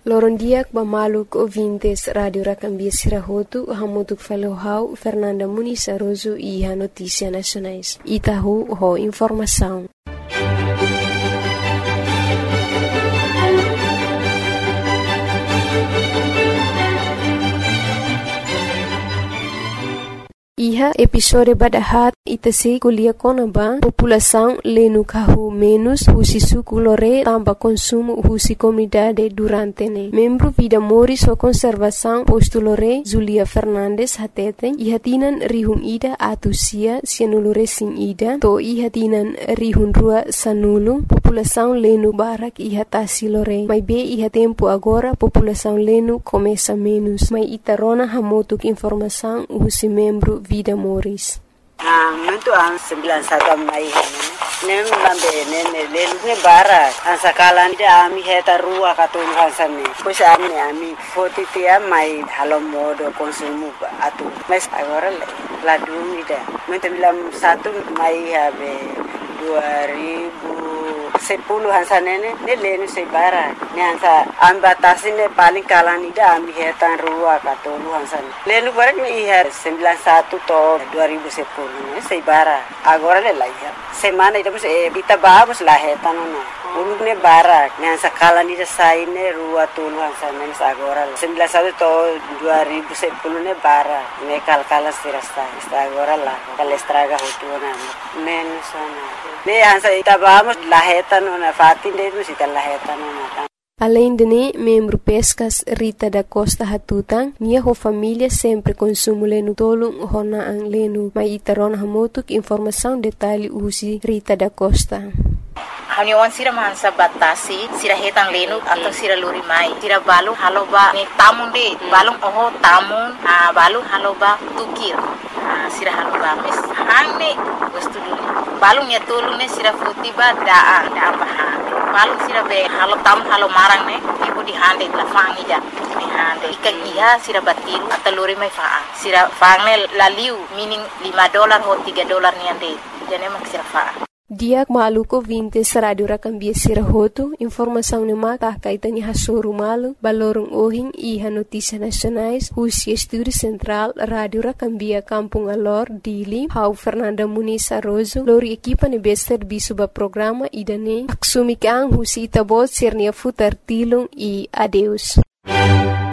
Loron diak ba Maluku ouvintes Radio Rakambia Sirahotu, hamutuk falohau Fernanda Muniz Aroso e a Notícia Nacionais. Itahu ho informação. Iha episode badahat itase kuliah konaba população lenu kahu menos husi suku lore tamba consumo husi comunidade durante ne. Membro Vida Moris o Conservação posto lore Zulia Fernandes hateten ihatinan rihun ida atusia sianulure sin ida to ihatinan rihun rua sanulung população lenu barak ihatasi lore. Mai be iha tempo agora população lenu começa menos. Mai itarona hamotuk informação husi membro Vida Moris. Muito an 91 mai nem lambe nem lelune bara an sakalan dia ami heta rua katun hansane pois ami fotitia mai halo modo konsumo atu mas agora la dumida muito bilam 1 mai habe 2010 hansanene ne lenu sebara ne hansa ambatasi ne paling kalan ida ami hetan rua katun hansan lenu barak ni ihar 91 to 2010 ne sebara agora le laiha semana ida bus kita babus la hetan no ulune barak ne hansa kalan ida saine rua tulu hansan ne agora 91 to 2010 ne bara ne kalkala sirasta agora la kalestraga hotuna menos sana ne hansa ita babus la hetan no fatin de mus ita la hetan no. Além de ne, membro Pescas Rita da Costa Hatutang, nia ho família sempre consumo lenu tolong hona ang lenu. Mai itaron hamotuk informação detalhe usi Rita da Costa. Haniwan sira mansa batasi sira hetang lenu atau sira luri mai sira balu haloba ni tamun de balung oho tamun balu haloba tukir sira haloba mes hangne wastu dulu balung ya tolu ne sira futiba daa baha balung sira be halo tam halo marang ne ibu di hande la fangi ja ni hande ikan iha sira batiru atau luri mai faa sira fangne laliu meaning $5 ho $3 ni ande jane mak sira faa. Diak Maluku ouvintes Radio Rakambia Sirahotu, informação ni mata kaitan ni hasuru malu, balorong ohing iha Notícia Nacionais, husi Estúdio Central Radio Rakambia Kampung Alor, Dili, hau Fernanda Muniz Aroso, lori equipa ni bester bisuba programa idane, aksumik ang husi itabot sirnia futar tilung e adeus.